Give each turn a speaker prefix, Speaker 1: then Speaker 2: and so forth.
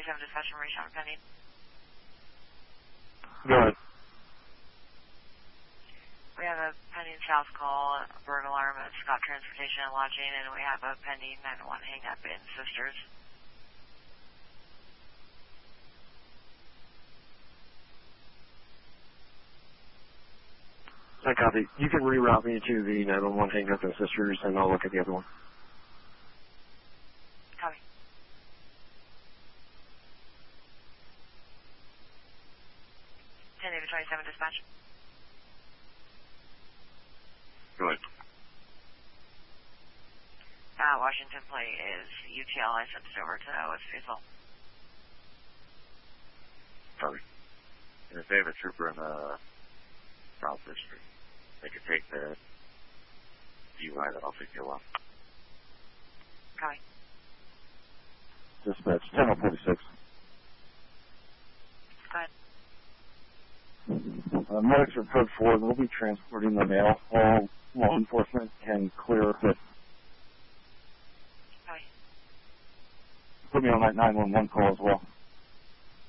Speaker 1: 1027 dispatch from Rayshon pending.
Speaker 2: Go ahead.
Speaker 1: We have a pending south call, burglar alarm at Scott Transportation and Lodging, and we have a pending 911 hang-up in Sisters.
Speaker 2: I copy. You can reroute me to the 911 hang-up in Sisters, and I'll look at the other one.
Speaker 1: Copy. David 27 dispatch.
Speaker 3: Go ahead.
Speaker 1: Washington plate is UTL. I sent it over to West Faisal.
Speaker 3: Copy. And if they have a trooper in South District, they could take the DUI that I'll take you along.
Speaker 1: Copy.
Speaker 2: Dispatch 1046.
Speaker 1: Go ahead.
Speaker 2: Medics are code 4. They'll be transporting the mail. All law enforcement can clear it.
Speaker 1: Copy.
Speaker 2: Put me on that 911 call as well.